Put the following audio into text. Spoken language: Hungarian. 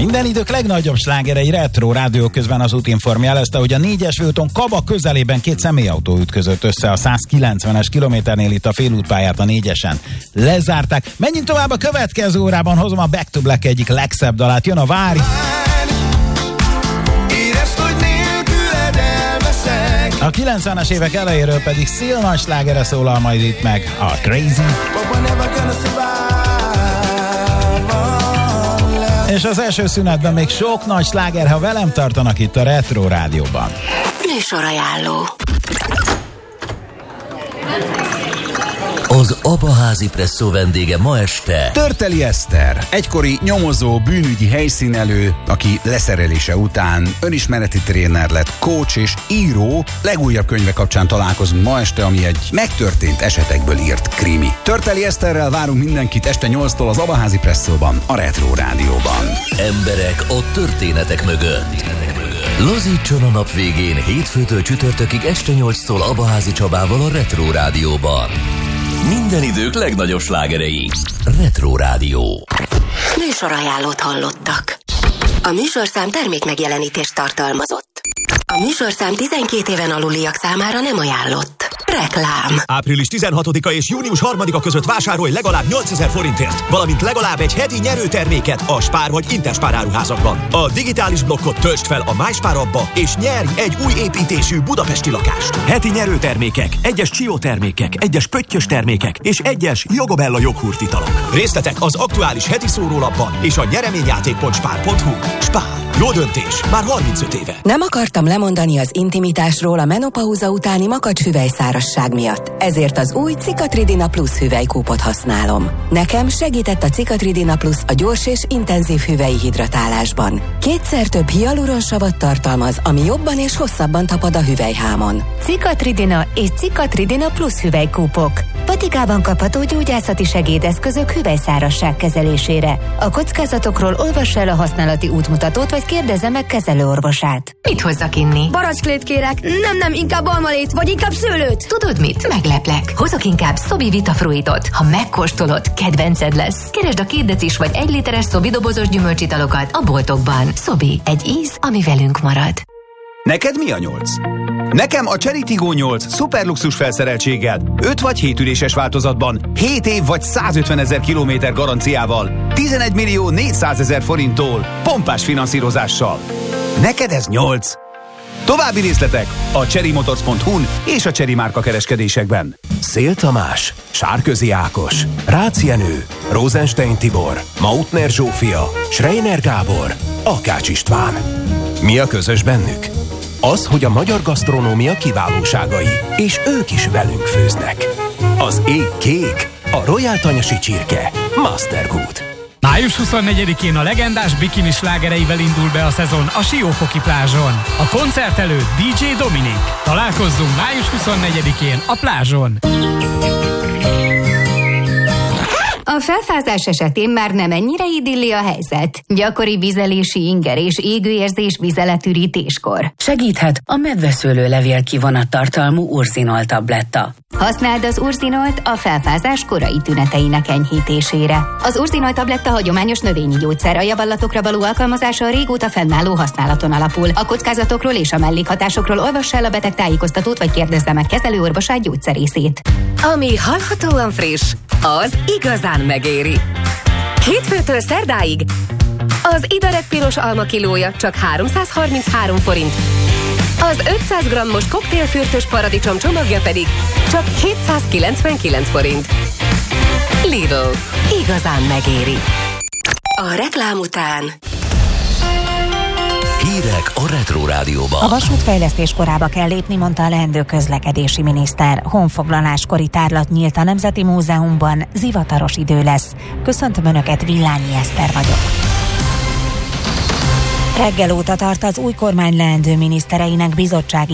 Minden idők legnagyobb slágerei Retro Rádió. Közben az Útinform jelezte, hogy a 4-es főúton Kaba közelében 2 személyautó ütközött össze a 190-es kilométernél. Itt a félútpályát a 4-esen lezárták. Menjünk tovább, a következő órában hozom a Back to Black egyik legszebb dalát. Jön a Várj. A 90-es évek elejéről pedig Seal nagy slágere szólal majd itt meg, a Crazy. És az első szünetben még sok nagy sláger, ha velem tartanak itt a Retro Rádióban. Műsorajánló. Az Abaházi Presszó vendége ma este Törteli Eszter, egykori nyomozó, bűnügyi helyszínelő, aki leszerelése után önismereti tréner lett, coach és író. Legújabb könyve kapcsán találkozunk ma este, ami egy megtörtént esetekből írt krimi. Törteli Eszterrel várunk mindenkit este 8-tól az Abaházi Presszóban, a Retro Rádióban. Emberek a történetek mögött. Lazítson a nap végén hétfőtől csütörtökig este 8-tól Abaházi Csabával a Retro Rádióban. Minden idők legnagyobb slágerei. Retro Rádió. Műsorajánlót hallottak. A műsorszám termék megjelenítést tartalmazott. A műsorszám 12 éven aluliak számára nem ajánlott. Reklám. Április 16-a és június 3-a között vásárolj legalább 8000 forintért, valamint legalább egy heti nyerőterméket a Spár vagy Interspár áruházakban. A digitális blokkot töltsd fel a MySpár appba, és nyerj egy új építésű budapesti lakást. Heti nyerőtermékek, egyes Csió termékek, egyes pöttyös termékek és egyes Jogobella joghurt italok. Részletek az aktuális heti szórólapban és a nyereményjáték.spár.hu. Spár. Jó döntés. Már 35 éve. Nem akartam lemondani az intimitásról a menopauza utáni makacshüvelyszárasság miatt. Ezért az új Cikatridina Plus hüvelykúpot használom. Nekem segített a Cikatridina Plus a gyors és intenzív hüvelyi hidratálásban. 2-szer több hialuronsavat tartalmaz, ami jobban és hosszabban tapad a hüvelyhámon. Cikatridina és Cikatridina Plus hüvelykúpok. Patikában kapható gyógyászati segédeszközök hüvelyszárasság kezelésére. A kockázatokról olvassa el a használati útmutatót, vagy kérdezze meg kezelőorvosát. Mit hozzak inni? Baracklét kérek. Nem, inkább almalét, vagy inkább szőlőt. Tudod mit? Megleplek. Hozok inkább Szobi Vitafruitot. Ha megkóstolod, kedvenced lesz. Keresd a 2 decis vagy 1 literes Szobi dobozos gyümölcsitalokat a boltokban. Szobi, egy íz, ami velünk marad. Neked mi a 8? Nekem a Chery Tiggo 8 szuperluxus felszereltséggel, 5 vagy 7 üléses változatban, 7 év vagy 150 000 kilométer garanciával, 11 millió 400 000 forinttól, pompás finanszírozással. Neked ez 8? További részletek a cherrymotors.hu-n és a Chery márka kereskedésekben. Szél Tamás, Sárközi Ákos, Rácz Jenő, Rosenstein Tibor, Mautner Zsófia, Schreiner Gábor, Akács István. Mi a közös bennük? Az, hogy a magyar gasztronómia kiválóságai, és ők is velünk főznek. Az ég kék, a Royal Tanyasi csirke, Mastergood. Május 24-én a legendás bikini slágereivel indul be a szezon a Siófoki plázson. A koncert előtt DJ Dominik. Találkozzunk május 24-én a plázson. A felfázás esetén már nem ennyire idilli a helyzet. Gyakori vizelési inger és égőérzés vizeletürítéskor. Segíthet a medveszőlőlevél kivonat tartalmú urzinol tabletta. Használd az urzinolt a felfázás korai tüneteinek enyhítésére. Az urzinol tabletta hagyományos növényi gyógyszer, a javallatokra való alkalmazása a régóta fennálló használaton alapul. A kockázatokról és a mellékhatásokról olvassa el a beteg tájékoztatót, vagy kérdezze meg kezelőorvosát, gyógyszerészét. Ami hallhatóan friss, az igazán megéri. Hétfőtől szerdáig az Idaret piros alma kilója csak 333 forint. Az 500 g-os koktélfürtös paradicsom csomagja pedig csak 799 forint. Lidl. Igazán megéri. A reklám után hírek a Retro Rádióban. A vasútfejlesztés korába kell lépni, mondta a leendő közlekedési miniszter. Honfoglaláskori tárlat nyílt a Nemzeti Múzeumban, zivataros idő lesz. Köszöntöm Önöket, Villányi Eszter vagyok. Reggel óta tart az új kormány leendő minisztereinek bizottsági